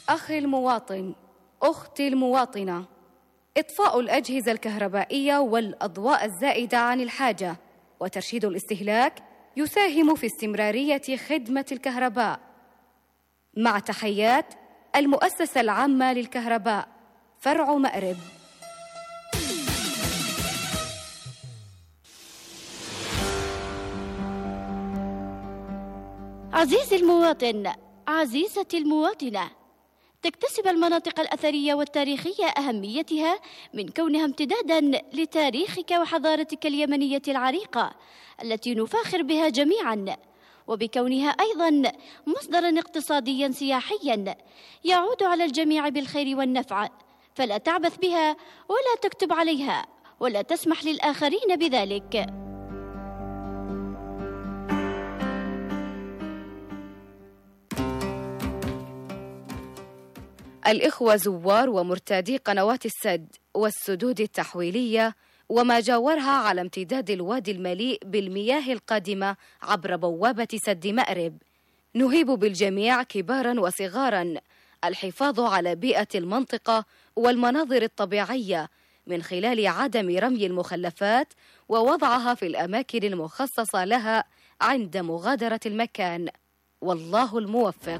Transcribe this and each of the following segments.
أخي المواطن، أختي المواطنة، إطفاء الأجهزة الكهربائية والأضواء الزائدة عن الحاجة وترشيد الاستهلاك يساهم في استمرارية خدمة الكهرباء. مع تحيات المؤسسة العامة للكهرباء فرع مأرب. عزيزي المواطن، عزيزتي المواطنة، تكتسب المناطق الأثرية والتاريخية أهميتها من كونها امتداداً لتاريخك وحضارتك اليمنية العريقة التي نفاخر بها جميعاً، وبكونها أيضاً مصدراً اقتصادياً سياحياً يعود على الجميع بالخير والنفع، فلا تعبث بها ولا تكتب عليها ولا تسمح للآخرين بذلك. الإخوة زوار ومرتادي قنوات السد والسدود التحويلية وما جاورها على امتداد الوادي المليء بالمياه القادمة عبر بوابة سد مأرب، نهيب بالجميع كباراً وصغاراً الحفاظ على بيئة المنطقة والمناظر الطبيعية من خلال عدم رمي المخلفات ووضعها في الأماكن المخصصة لها عند مغادرة المكان، والله الموفق.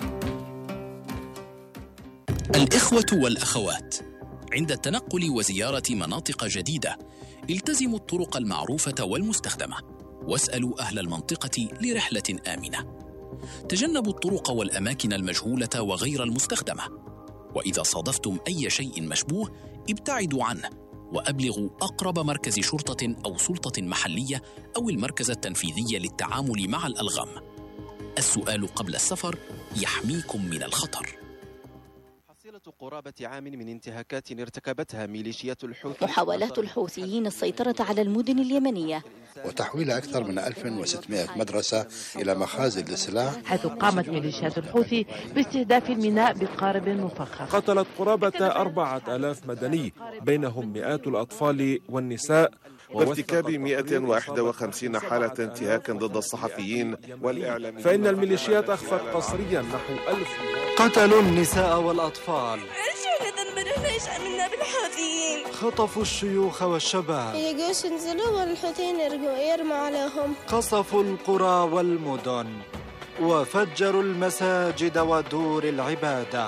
الإخوة والأخوات، عند التنقل وزيارة مناطق جديدة التزموا الطرق المعروفة والمستخدمة، واسألوا أهل المنطقة لرحلة آمنة. تجنبوا الطرق والأماكن المجهولة وغير المستخدمة، وإذا صادفتم أي شيء مشبوه ابتعدوا عنه، وأبلغوا أقرب مركز شرطة أو سلطة محلية أو المركز التنفيذي للتعامل مع الألغام. السؤال قبل السفر يحميكم من الخطر. قرابة عام من انتهاكات ارتكبتها ميليشيات الحوثي، محاولات الحوثيين السيطرة على المدن اليمنية وتحويل أكثر من 1600 مدرسة إلى مخازن للسلاح، حيث قامت ميليشيات الحوثي باستهداف الميناء بقارب مفخخ. قتلت قرابة 4000 مدني بينهم مئات الأطفال والنساء، وارتكاب 151 حالة انتهاك ضد الصحفيين والإعلاميين. فإن الميليشيات أخفت قسريا نحو 1000. قتلوا النساء والأطفال. شو ذنبنا؟ ايش عملنا بالحوثيين؟ خطفوا الشيوخ والشباب. يجوش ينزلوا والحوثيين يرموا عليهم. قصفوا القرى والمدن وفجروا المساجد ودور العبادة.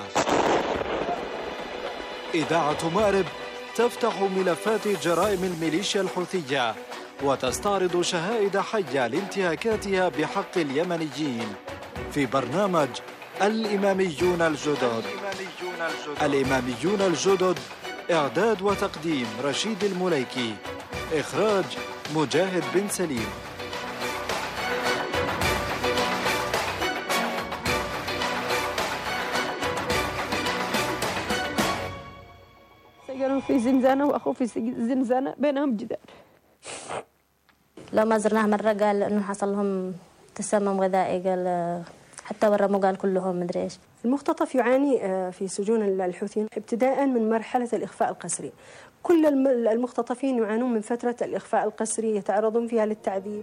إذاعة مأرب تفتح ملفات جرائم الميليشيا الحوثية وتستعرض شهائد حية لانتهاكاتها بحق اليمنيين في برنامج الإماميون الجدد. الإماميون الجدد، إعداد وتقديم رشيد المليكي، إخراج مجاهد بن سليم. سجنوا في زنزانة وأخوه في زنزانة بينهم جدار. لو ما زرناه مرة قال إنه حصل لهم تسمم غذائي، قال حتى ورموا قال كلهم مدري إيش. المختطف يعاني في سجون الحوثيين ابتداء من مرحلة الإخفاء القسري. كل المختطفين يعانون من فترة الإخفاء القسري، يتعرضون فيها للتعذيب.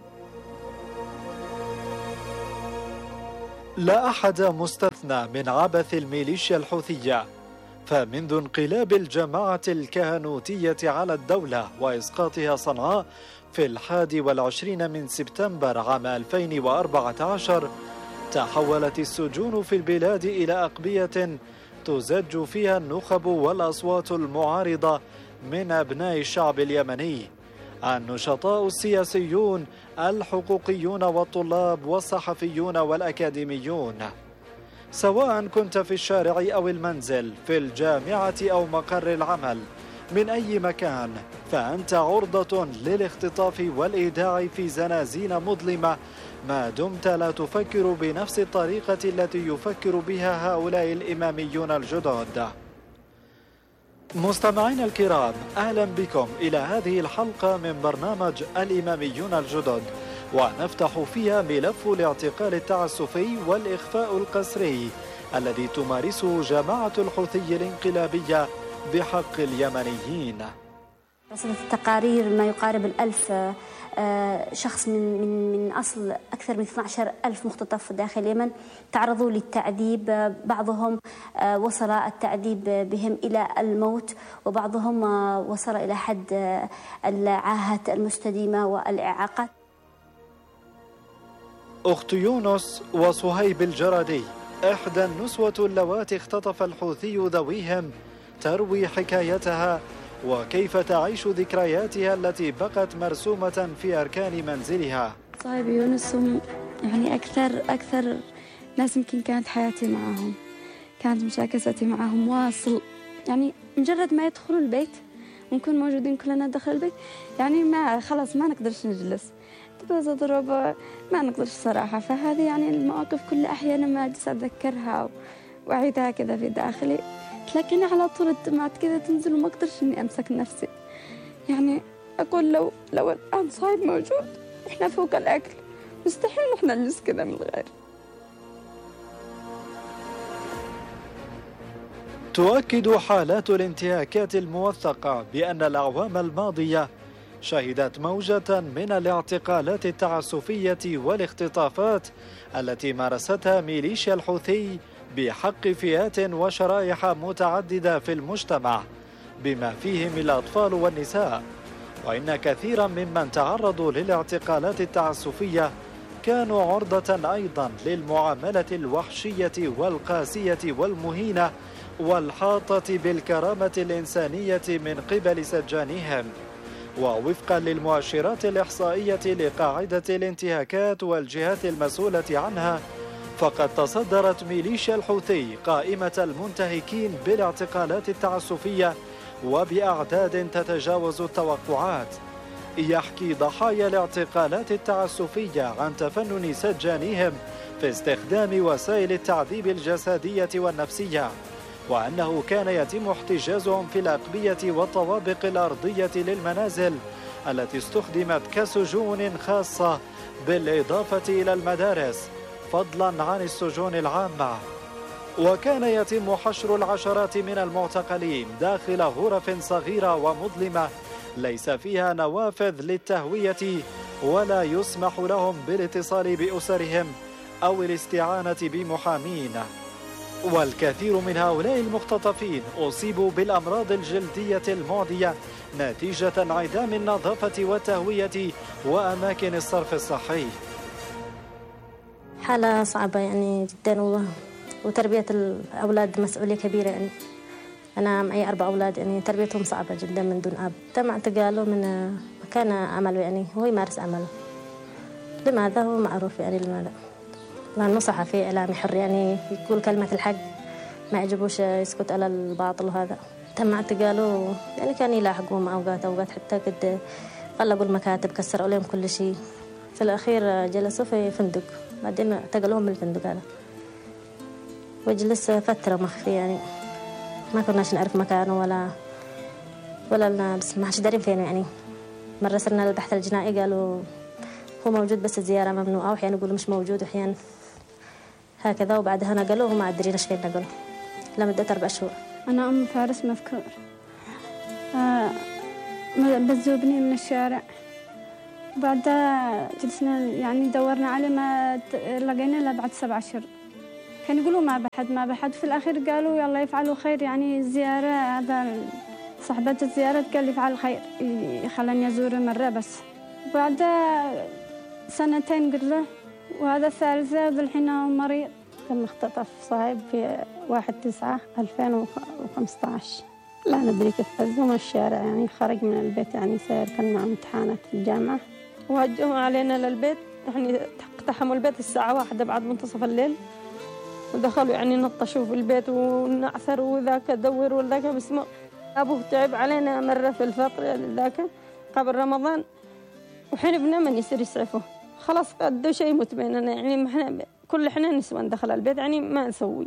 لا أحد مستثنى من عبث الميليشيا الحوثية، فمنذ انقلاب الجماعة الكهنوتية على الدولة وإسقاطها صنعاء في 21 من سبتمبر عام 2014 تحولت السجون في البلاد إلى أقبية تزج فيها النخب والأصوات المعارضة من أبناء الشعب اليمني، النشطاء السياسيون، الحقوقيون والطلاب والصحفيون والأكاديميون. سواء كنت في الشارع أو المنزل، في الجامعة أو مقر العمل، من أي مكان، فأنت عرضة للاختطاف والإيداع في زنازين مظلمة ما دمت لا تفكر بنفس الطريقة التي يفكر بها هؤلاء الإماميون الجدد. مستمعين الكرام، أهلا بكم إلى هذه الحلقة من برنامج الإماميون الجدد، ونفتح فيها ملف الاعتقال التعسفي والإخفاء القسري الذي تمارسه جماعة الحوثي الانقلابية بحق اليمنيين. رصدت التقارير ما يقارب 1000 شخص من أصل أكثر من 12,000 مختطف داخل اليمن تعرضوا للتعذيب. بعضهم وصل التعذيب بهم إلى الموت، وبعضهم وصل إلى حد العاهة المستديمة والإعاقة. أخت يونس وصهيب الجرادي إحدى النسوة اللواتي اختطف الحوثي ذويهم تروي حكايتها وكيف تعيش ذكرياتها التي بقت مرسومة في أركان منزلها. صهيب يونس هم يعني أكثر ناس يمكن كانت حياتي معهم، كانت مشاكستي معهم واصل. يعني مجرد ما يدخلوا البيت ونكون موجودين كلنا داخل البيت، يعني خلاص ما نقدرش نجلس، تبغى تضرب ما نقدرش صراحة. فهذه يعني المواقف كل أحيانا ما أجلس أتذكرها وأعيدها كذا في داخلي، لكن على طول الدمعات كذا تنزل وما أقدرش إني أمسك نفسي. يعني أقول لو الآن صهيب موجود إحنا فوق الأكل، مستحيل إحنا نجلس كذا من الغير. تؤكد حالات الانتهاكات الموثقة بأن الأعوام الماضية شهدت موجة من الاعتقالات التعسفية والاختطافات التي مارستها ميليشيا الحوثي بحق فئات وشرائح متعددة في المجتمع بما فيهم الأطفال والنساء، وإن كثيرا ممن تعرضوا للاعتقالات التعسفية كانوا عرضة أيضا للمعاملة الوحشية والقاسية والمهينة والحاطة بالكرامة الإنسانية من قبل سجانهم. ووفقا للمؤشرات الإحصائية لقاعدة الانتهاكات والجهات المسؤولة عنها، فقد تصدرت ميليشيا الحوثي قائمة المنتهكين بالاعتقالات التعسفية وبأعداد تتجاوز التوقعات. يحكي ضحايا الاعتقالات التعسفية عن تفنن سجانهم في استخدام وسائل التعذيب الجسدية والنفسية، وأنه كان يتم احتجازهم في الأقبية والطوابق الأرضية للمنازل التي استخدمت كسجون خاصة، بالإضافة إلى المدارس فضلا عن السجون العامة. وكان يتم حشر العشرات من المعتقلين داخل غرف صغيرة ومظلمة ليس فيها نوافذ للتهوية، ولا يسمح لهم بالاتصال بأسرهم أو الاستعانة بمحامين. والكثير من هؤلاء المختطفين أصيبوا بالأمراض الجلدية المعدية نتيجة انعدام النظافة والتهوية وأماكن الصرف الصحي. حالة صعبة يعني جدا، وتربية الأولاد مسؤولية كبيرة. يعني أنا معي 4 أولاد، يعني تربيتهم صعبة جدا من دون أب. تم اعتقاله من مكان عمله، يعني هو يمارس عمله. لماذا؟ هو معروف يعني لماذا، لأنه صحفي إعلامي حر، يعني يقول كلمة الحق، ما يعجبوش يسكت على الباطل. وهذا تم اعتقاله، يعني كان يلاحقهم أوقات حتى قد غلقوا المكاتب، كسروا لهم كل شيء. في الأخير جلسوا في فندق، بعدين اعتقلوهم من الفندق هذا، وجلس فترة مخفي، يعني ما كناش نعرف مكانه ولا بس ما حدش دارين فين. يعني مرة صرنا للبحث الجنائي قالوا هو موجود بس الزيارة ممنوعة، وأحيانا يقولوا مش موجود، وأحيانا هكذا. وبعدها نقلوه وما أدري إيش فين نقلوه لمدة 4 شهور. أنا أم فارس مذكور، بتذوبني من الشارع. بعدها جلسنا يعني دورنا عليه، ما لقينا إلا بعد 7 أشهر. كان يقولوا ما بحد. في الأخير قالوا يلا يفعلوا خير، يعني الزيارة، هذا صاحبة الزيارة قال يفعل خير، خلاني أزوره مرة بس. بعد 2 قلة، وهذا 3 بالحين هو مريض. كان مختطف صهيب في 1/9/2015. لا ندري كيف فزوا من الشارع، يعني خرج من البيت، يعني سير كان مع امتحانات في الجامعة، وهجموا علينا للبيت. يعني اقتحموا البيت الساعة 1 بعد منتصف الليل، ودخلوا يعني نطشوا في البيت ونعثروا، وذاك دور وذاك. بس أبوه تعب علينا مرة في الفترة ذاك قبل رمضان، وحين بنام يصير يسعفه. خلاص قدوا شيء يموت بيننا، يعني احنا كل احنا نسوان دخل البيت، يعني ما نسوي.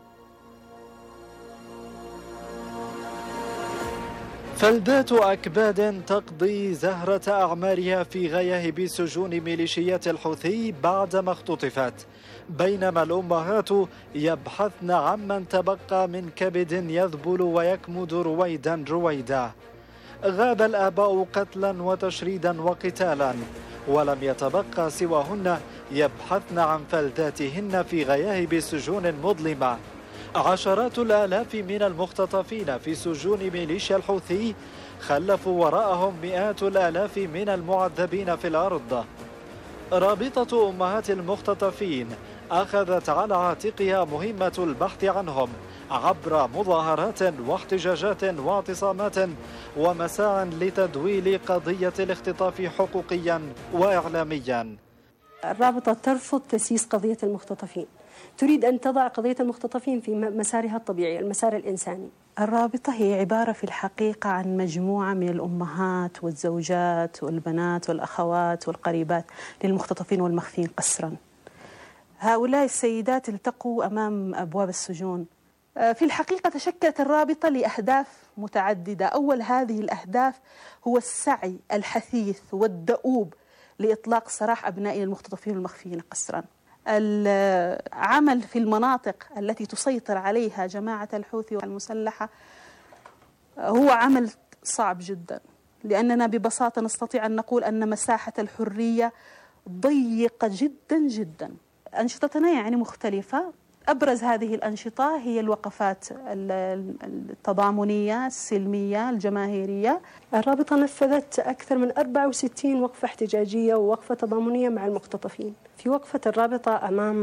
فلذات أكباد تقضي زهرة أعمارها في غياهب سجون ميليشيات الحوثي بعدما اختطفت، بينما الأمهات يبحثن عمن تبقى من كبد يذبل ويكمد رويدا رويدا. غاب الآباء قتلا وتشريدا وقتالا، ولم يتبقى سواهن يبحثن عن فلذاتهن في غياهب سجون مظلمة. عشرات الآلاف من المختطفين في سجون ميليشيا الحوثي خلفوا وراءهم مئات الآلاف من المعذبين في الأرض. رابطة أمهات المختطفين أخذت على عاتقها مهمة البحث عنهم عبر مظاهرات واحتجاجات واعتصامات ومساع لتدويل قضية الاختطاف حقوقيا وإعلاميا. الرابطة ترفض تسييس قضية المختطفين، تريد أن تضع قضية المختطفين في مسارها الطبيعي، المسار الإنساني. الرابطة هي عبارة في الحقيقة عن مجموعة من الأمهات والزوجات والبنات والأخوات والقريبات للمختطفين والمخفين قسرا. هؤلاء السيدات التقوا أمام أبواب السجون. في الحقيقة تشكلت الرابطة لأهداف متعددة. أول هذه الأهداف هو السعي الحثيث والدؤوب لإطلاق سراح أبنائنا المختطفين والمخفيين قسرا. العمل في المناطق التي تسيطر عليها جماعة الحوثي المسلحة هو عمل صعب جدا، لأننا ببساطة نستطيع أن نقول أن مساحة الحرية ضيقة جدا جدا. أنشطتنا يعني مختلفة. أبرز هذه الأنشطة هي الوقفات التضامنية السلمية الجماهيرية. الرابطة نفذت أكثر من 64 وقفة احتجاجية ووقفة تضامنية مع المختطفين. في وقفة الرابطة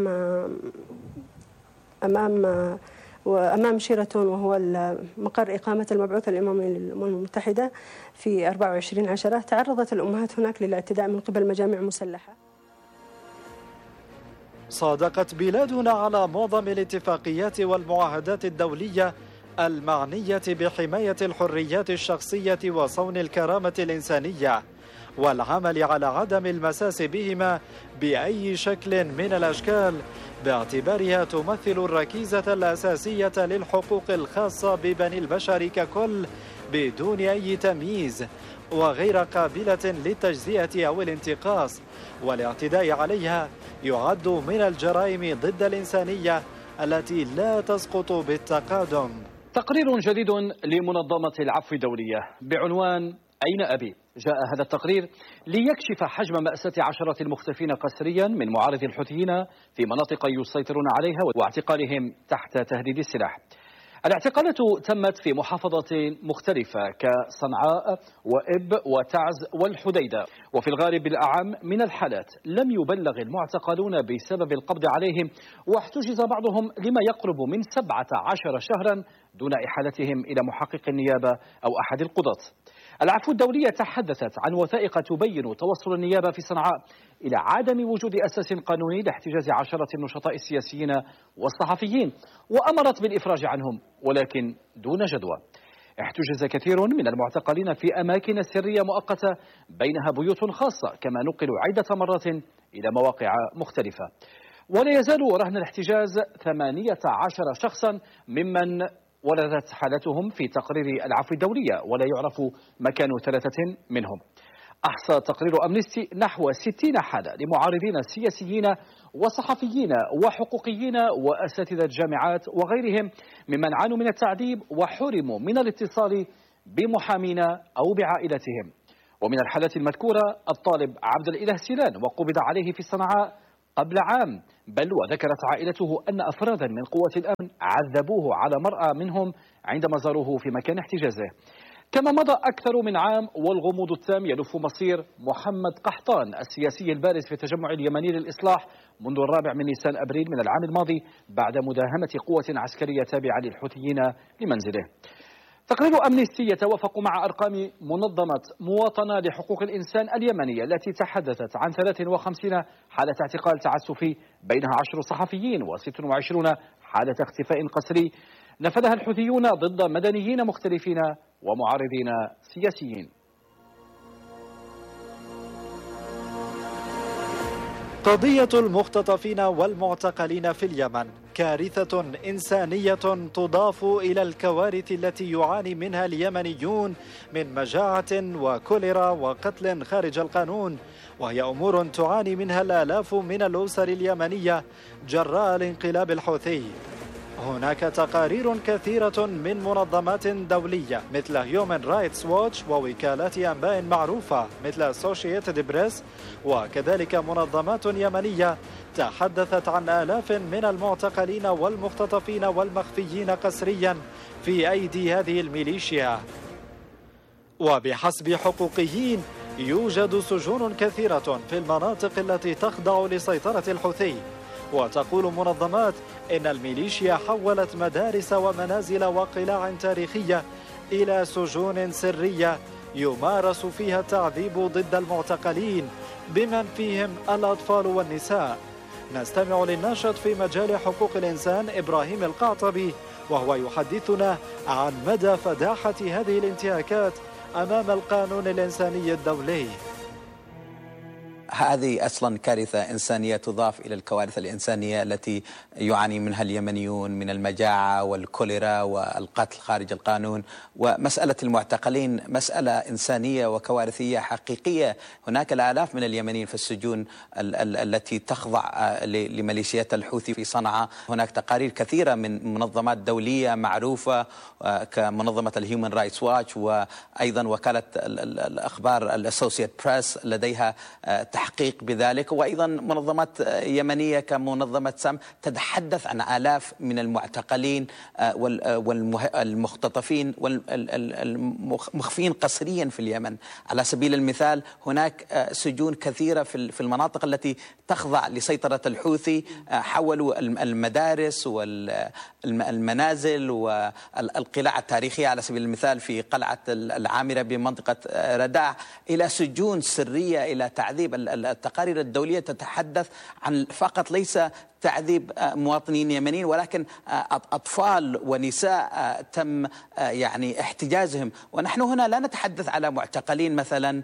أمام شيراتون، وهو مقر إقامة المبعوث الأممي للأمم المتحدة، في 24/10 تعرضت الأمهات هناك للاعتداء من قبل مجامع مسلحة. صادقت بلادنا على معظم الاتفاقيات والمعاهدات الدولية المعنية بحماية الحريات الشخصية وصون الكرامة الإنسانية، والعمل على عدم المساس بهما بأي شكل من الأشكال، باعتبارها تمثل الركيزة الأساسية للحقوق الخاصة ببني البشر ككل بدون أي تمييز، وغير قابلة للتجزئة أو الانتقاص، والاعتداء عليها يعد من الجرائم ضد الإنسانية التي لا تسقط بالتقادم. تقرير جديد لمنظمة العفو الدولية بعنوان أين أبي؟ جاء هذا التقرير ليكشف حجم مأساة عشرات المختفين قسريا من معارض الحوثيين في مناطق يسيطرون عليها واعتقالهم تحت تهديد السلاح. الاعتقالات تمت في محافظات مختلفة كصنعاء وإب وتعز والحديدة، وفي الغالب الأعم من الحالات لم يبلغ المعتقلون بسبب القبض عليهم، واحتجز بعضهم لما يقرب من 17 شهرا دون إحالتهم إلى محقق النيابة أو أحد القضاة. العفو الدولية تحدثت عن وثائق تبين توصل النيابة في صنعاء إلى عدم وجود أساس قانوني لاحتجاز عشرة النشطاء السياسيين والصحفيين، وأمرت بالإفراج عنهم ولكن دون جدوى. احتجز كثير من المعتقلين في أماكن سرية مؤقتة بينها بيوت خاصة، كما نقلوا عدة مرات إلى مواقع مختلفة. ولا يزال رهن الاحتجاز 18 شخصا ممن وردت حالتهم في تقرير العفو الدولية، ولا يعرف مكان 3 منهم. أحصى تقرير أمنستي نحو 60 حالة لمعارضين سياسيين وصحفيين وحقوقيين وأساتذة جامعات وغيرهم ممن عانوا من التعذيب وحرموا من الاتصال بمحامين أو بعائلتهم. ومن الحالات المذكورة الطالب عبد الإله سيلان، وقبض عليه في صنعاء قبل عام، بل وذكرت عائلته أن أفرادا من قوات الأمن عذبوه على مرأى منهم عندما زاروه في مكان احتجازه. كما مضى أكثر من عام والغموض التام يلف مصير محمد قحطان السياسي البارز في التجمع اليمني للإصلاح منذ 4 نيسان أبريل من العام الماضي بعد مداهمة قوة عسكرية تابعة للحوثيين لمنزله. تقرير أمنستي يتوافق مع أرقام منظمة مواطنة لحقوق الإنسان اليمنية التي تحدثت عن 53 حالة اعتقال تعسفي، بينها 10 صحفيين و26 حالة اختفاء قسري نفذها الحوثيون ضد مدنيين مختلفين ومعارضين سياسيين. قضية المختطفين والمعتقلين في اليمن كارثة إنسانية تضاف إلى الكوارث التي يعاني منها اليمنيون من مجاعة وكوليرا وقتل خارج القانون، وهي أمور تعاني منها الآلاف من الأسر اليمنية جراء الانقلاب الحوثي. هناك تقارير كثيرة من منظمات دولية مثل هيومن رايتس ووتش ووكالات أنباء معروفة مثل Associated Press، وكذلك منظمات يمنية تحدثت عن آلاف من المعتقلين والمختطفين والمخفيين قسريا في أيدي هذه الميليشيا. وبحسب حقوقيين يوجد سجون كثيرة في المناطق التي تخضع لسيطرة الحوثي، وتقول منظمات إن الميليشيا حولت مدارس ومنازل وقلاع تاريخية إلى سجون سرية يمارس فيها التعذيب ضد المعتقلين بمن فيهم الأطفال والنساء. نستمع للناشط في مجال حقوق الإنسان إبراهيم القعطبي وهو يحدثنا عن مدى فداحة هذه الانتهاكات أمام القانون الإنساني الدولي. هذه أصلا كارثة إنسانية تضاف إلى الكوارث الإنسانية التي يعاني منها اليمنيون من المجاعة والكوليرا والقتل خارج القانون. ومسألة المعتقلين مسألة إنسانية وكوارثية حقيقية. هناك الآلاف من اليمنيين في السجون التي تخضع لميليشيات الحوثي في صنعاء. هناك تقارير كثيرة من منظمات دولية معروفة كمنظمة الهيومن رايتس واتش، وأيضا وكالة الأخبار الأسوسييت بريس لديها تحقيق بذلك، وأيضا منظمات يمنية كمنظمة سام تتحدث عن آلاف من المعتقلين والمختطفين والمخفين قسريا في اليمن. على سبيل المثال هناك سجون كثيرة في المناطق التي تخضع لسيطرة الحوثي، حولوا المدارس والمنازل والقلاع التاريخية على سبيل المثال في قلعة العامرة بمنطقة رداع إلى سجون سرية، إلى تعذيب. التقارير الدولية تتحدث عن فقط ليس تعذيب مواطنين يمنيين، ولكن أطفال ونساء تم يعني احتجازهم. ونحن هنا لا نتحدث على معتقلين مثلا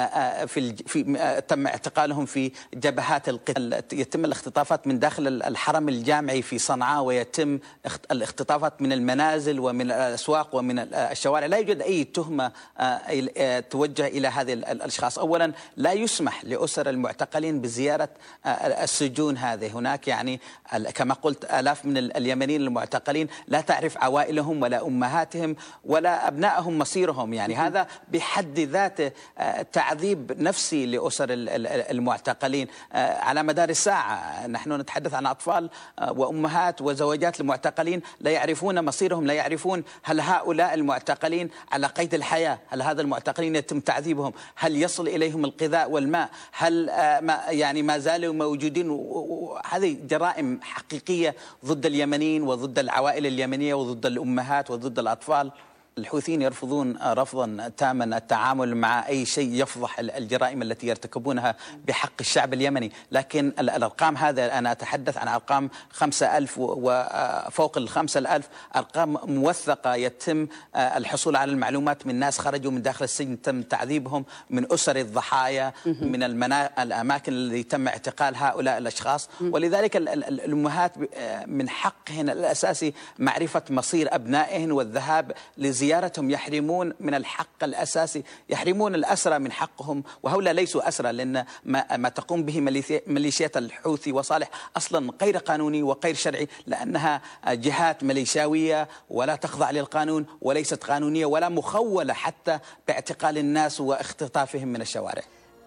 تم اعتقالهم في جبهات القتال. يتم الاختطافات من داخل الحرم الجامعي في صنعاء، ويتم الاختطافات من المنازل ومن الأسواق ومن الشوارع. لا يوجد أي تهمة توجه إلى هذه الأشخاص. أولا لا يسمح لأسر المعتقلين بزيارة السجون هذه. هناك يعني كما قلت آلاف من اليمنيين المعتقلين لا تعرف عوائلهم ولا أمهاتهم ولا أبنائهم مصيرهم. يعني هذا بحد ذاته تعذيب نفسي لأسر المعتقلين على مدار الساعة. نحن نتحدث عن أطفال وأمهات وزوجات المعتقلين لا يعرفون مصيرهم، لا يعرفون هل هؤلاء المعتقلين على قيد الحياة، هل هذا المعتقلين يتم تعذيبهم، هل يصل إليهم الغذاء والماء، هل يعني ما زالوا موجودين. هذه جرائم حقيقية ضد اليمنيين وضد العوائل اليمنية وضد الأمهات وضد الأطفال. الحوثيين يرفضون رفضا تاما التعامل مع أي شيء يفضح الجرائم التي يرتكبونها بحق الشعب اليمني. لكن الأرقام هذا أنا أتحدث عن أرقام 5000 وفوق 5000 أرقام موثقة. يتم الحصول على المعلومات من ناس خرجوا من داخل السجن تم تعذيبهم، من أسر الضحايا، من الأماكن التي تم اعتقال هؤلاء الأشخاص. ولذلك الأمهات من حقهن الأساسي معرفة مصير أبنائهن والذهاب زيارتهم. يحرمون من الحق الأساسي، يحرمون الأسرى من حقهم، وهؤلاء ليسوا أسرى، لأن ما تقوم به ميليشيات الحوثي وصالح أصلا غير قانوني وغير شرعي، لأنها جهات ميليشياوية ولا تخضع للقانون وليست قانونية ولا مخولة حتى باعتقال الناس واختطافهم من الشوارع.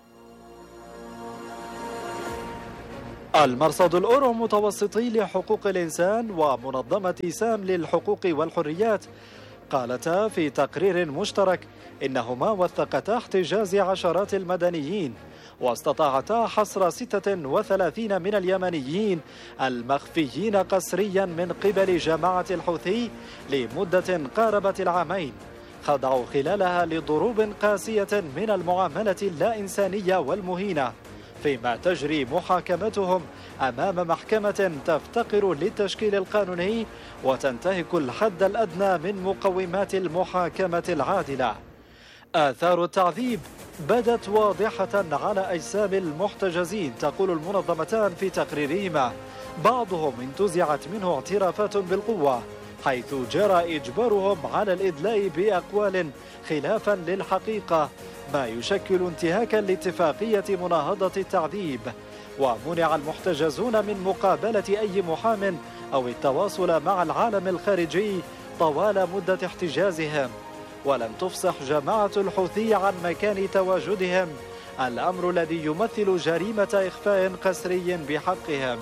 المرصد الأورو متوسطي لحقوق الإنسان ومنظمة سام للحقوق والحريات قالتا في تقرير مشترك إنهما وثقتا احتجاز عشرات المدنيين واستطاعتا حصر 36 من اليمنيين المخفيين قسريا من قبل جماعة الحوثي لمدة قاربت العامين، خضعوا خلالها لضروب قاسية من المعاملة اللا إنسانية والمهينة، فيما تجري محاكمتهم أمام محكمة تفتقر للتشكيل القانوني وتنتهك الحد الأدنى من مقومات المحاكمة العادلة. آثار التعذيب بدت واضحة على أجسام المحتجزين، تقول المنظمتان في تقريرهما. بعضهم انتزعت منه اعترافات بالقوة، حيث جرى إجبارهم على الإدلاء بأقوال خلافا للحقيقة، ما يشكل انتهاكا لاتفاقية مناهضة التعذيب. ومنع المحتجزون من مقابلة أي محام أو التواصل مع العالم الخارجي طوال مدة احتجازهم، ولم تفصح جماعة الحوثي عن مكان تواجدهم، الأمر الذي يمثل جريمة إخفاء قسري بحقهم.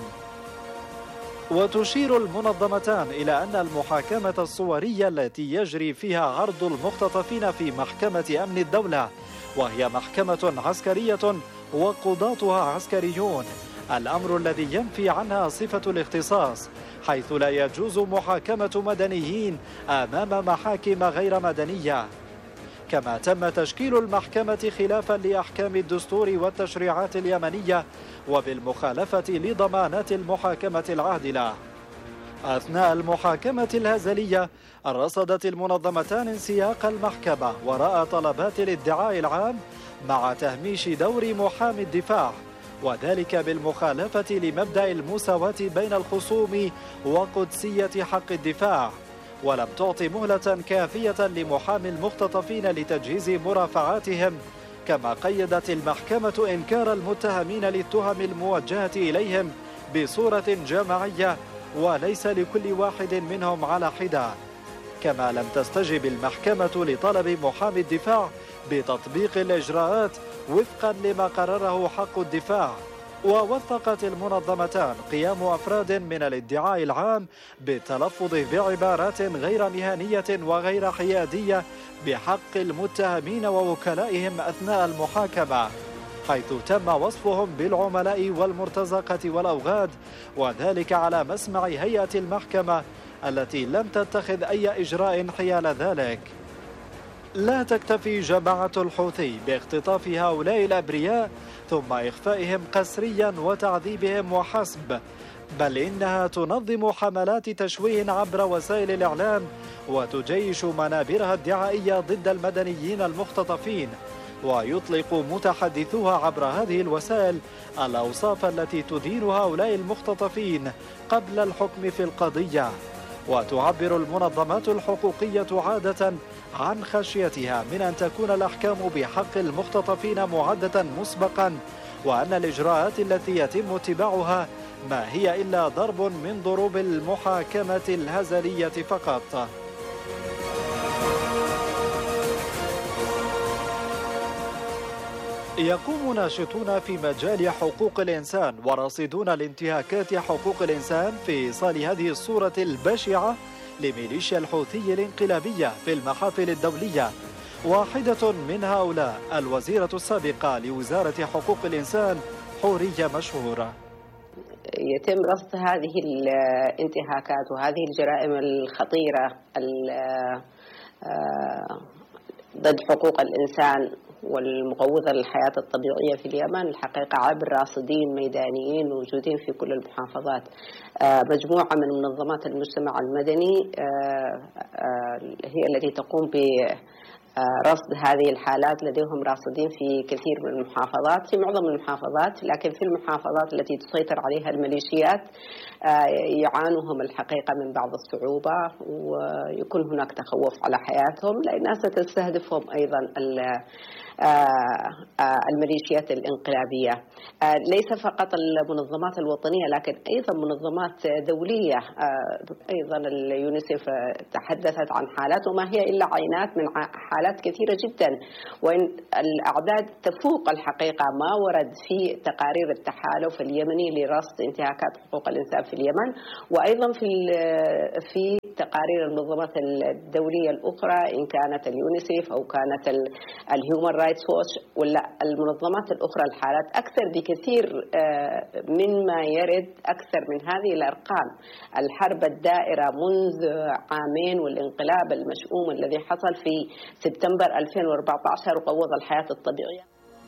وتشير المنظمتان إلى أن المحاكمة الصورية التي يجري فيها عرض المختطفين في محكمة أمن الدولة، وهي محكمة عسكرية وقضاتها عسكريون، الأمر الذي ينفي عنها صفة الاختصاص، حيث لا يجوز محاكمة مدنيين أمام محاكم غير مدنية. كما تم تشكيل المحكمة خلافا لأحكام الدستور والتشريعات اليمنية وبالمخالفة لضمانات المحاكمة العادلة. أثناء المحاكمة الهزلية رصدت المنظمتان انسياق المحكمة وراء طلبات الادعاء العام مع تهميش دور محامي الدفاع، وذلك بالمخالفة لمبدأ المساواة بين الخصوم وقدسية حق الدفاع، ولم تعطي مهلة كافية لمحامي المختطفين لتجهيز مرافعاتهم. كما قيدت المحكمة إنكار المتهمين للتهم الموجهة إليهم بصورة جماعية وليس لكل واحد منهم على حدة. كما لم تستجب المحكمة لطلب محامي الدفاع بتطبيق الإجراءات وفقا لما قرره حق الدفاع. ووثقت المنظمتان قيام أفراد من الادعاء العام بالتلفظ بعبارات غير مهنية وغير حيادية بحق المتهمين ووكلائهم أثناء المحاكمة، حيث تم وصفهم بالعملاء والمرتزقة والأوغاد، وذلك على مسمع هيئة المحكمة التي لم تتخذ أي إجراء حيال ذلك. لا تكتفي جماعة الحوثي باختطاف هؤلاء الأبرياء ثم إخفائهم قسريا وتعذيبهم وحسب، بل إنها تنظم حملات تشويه عبر وسائل الإعلام وتجيش منابرها الدعائية ضد المدنيين المختطفين، ويطلق متحدثوها عبر هذه الوسائل الأوصاف التي تدين هؤلاء المختطفين قبل الحكم في القضية. وتعبر المنظمات الحقوقية عادة عن خشيتها من أن تكون الأحكام بحق المختطفين معدة مسبقا، وأن الإجراءات التي يتم اتباعها ما هي إلا ضرب من ضروب المحاكمة الهزلية فقط. يقوم ناشطون في مجال حقوق الإنسان وراصدون لانتهاكات حقوق الإنسان في إيصال هذه الصورة البشعة لميليشيا الحوثي الانقلابية في المحافل الدولية. واحدة من هؤلاء الوزيرة السابقة لوزارة حقوق الإنسان حورية مشهورة. يتم رصد هذه الانتهاكات وهذه الجرائم الخطيرة ضد حقوق الإنسان والمقوضة للحياة الطبيعية في اليمن الحقيقة عبر راصدين ميدانيين موجودين في كل المحافظات. مجموعة من منظمات المجتمع المدني هي التي تقوم برصد هذه الحالات، لديهم راصدين في كثير من المحافظات، في معظم المحافظات، لكن في المحافظات التي تسيطر عليها الميليشيات يعانوهم الحقيقة من بعض الصعوبة، ويكون هناك تخوف على حياتهم لأنها ستستهدفهم أيضا الميليشيات الانقلابية. ليس فقط المنظمات الوطنية لكن أيضا منظمات دولية، أيضا اليونيسيف تحدثت عن حالات وما هي إلا عينات من حالات كثيرة جدا، وإن الأعداد تفوق الحقيقة ما ورد في تقارير التحالف اليمني لرصد انتهاكات حقوق الإنسان في اليمن، وأيضا في تقارير المنظمات الدولية الأخرى إن كانت اليونيسيف أو كانت الهيومن رايتس ووتش ولا المنظمات الأخرى. الحالات أكثر بكثير مما يرد، أكثر من هذه الأرقام. الحرب الدائرة منذ عامين والانقلاب المشؤوم الذي حصل في سبتمبر 2014 وقوض الحياة الطبيعية.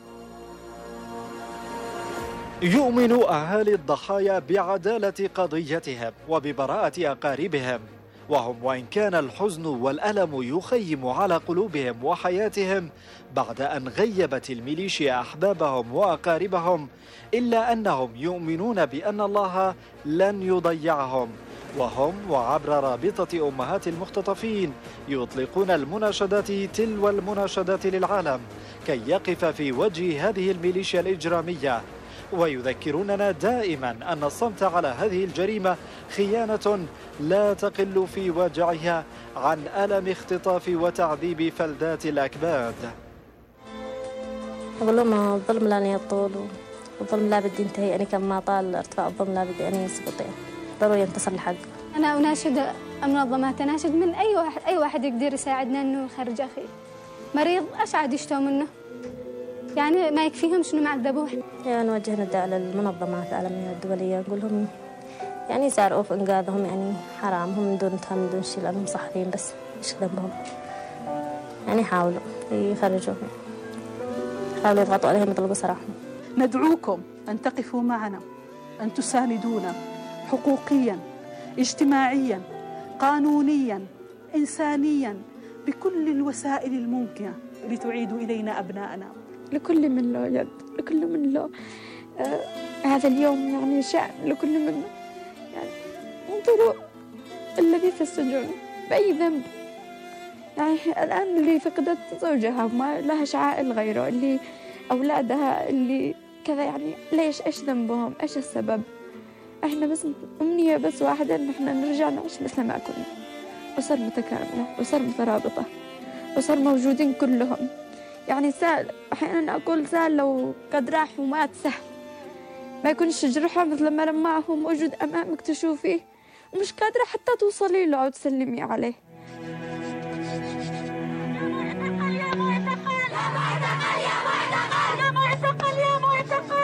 يؤمن أهالي الضحايا بعدالة قضيتهم وببراءة أقاربهم، وهم وإن كان الحزن والألم يخيم على قلوبهم وحياتهم بعد أن غيبت الميليشيا أحبابهم وأقاربهم، إلا أنهم يؤمنون بأن الله لن يضيعهم، وهم وعبر رابطة أمهات المختطفين يطلقون المناشدات تلو المناشدات للعالم كي يقف في وجه هذه الميليشيا الإجرامية، ويذكروننا دائما أن الصمت على هذه الجريمة خيانة لا تقل في وجعها عن ألم اختطاف وتعذيب فلذات الأكباد. أقول لهم الظلم لن يطول والظلم لا بد ينتهي، يعني كما طال ارتفاع الظلم لا بد أن يسقط، ضروري ينتصر الحق. أنا أناشد المنظمات، أناشد من أي واحد يقدر يساعدنا إنه يخرج أخي مريض، إيش عاد يشتوا منه؟ يعني ما يكفيهم شنو معذبوه؟ يعني نوجه نداء للمنظمات العالمية والدولية، نقول لهم يعني يسارعوا في إنقاذهم، يعني حرام هم من دون تهم من دون شيء لأنهم صحفيين بس إيش ذنبهم؟ يعني حاولوا يخرجوهم، حاولوا يضغطوا عليهم يطلبوا سراحهم. ندعوكم أن تقفوا معنا، أن تساندونا حقوقيا، اجتماعيا، قانونيا، إنسانيا، بكل الوسائل الممكنة لتعيدوا إلينا أبناءنا. لكل من له يد، لكل من له هذا اليوم يعني شأن، لكل من يعني انظروا الذي في السجون بأي ذنب. يعني الآن اللي فقدت زوجها وما لهاش عائل غيره، اللي أولادها اللي كذا، يعني ليش؟ إيش ذنبهم؟ إيش السبب؟ إحنا بس أمنية بس واحدة إن إحنا نرجع نعيش مثل ما كنا، أسر متكاملة، أسر مترابطة، أسر موجودين كلهم. يعني سهل أحيانا أقول سهل لو قد راح ومات، سهل ما يكونش جرحه مثل ما لما هو موجود أمامك تشوفيه ومش قادرة حتى توصلي له أو تسلمي عليه.